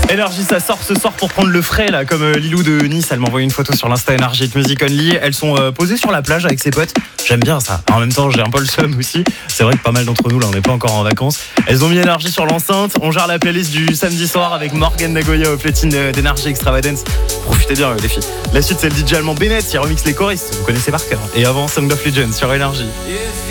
Énergie, ça sort ce soir pour prendre le frais là, comme Lilou de Nice. Elle m'a envoyé une photo sur l'Insta Énergie Music Only. Elles sont posées sur la plage avec ses potes. J'aime bien ça. En même temps, j'ai un peu le seum aussi. C'est vrai que pas mal d'entre nous là, on n'est pas encore en vacances. Elles ont mis Énergie sur l'enceinte. On gère la playlist du samedi soir avec Morgan Nagoya au platine d'Énergie Extravagance. Profitez bien les filles. La suite, c'est le DJ allemand Bennett qui remix les choristes. Vous connaissez par cœur. Et avant, Song of Legends sur Énergie.